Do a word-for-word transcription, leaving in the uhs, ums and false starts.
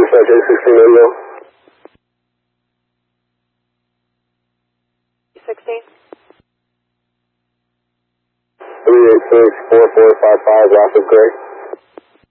dispatch eight sixteen radio. sixteen. three eight six, four four five five, Rapid Gray.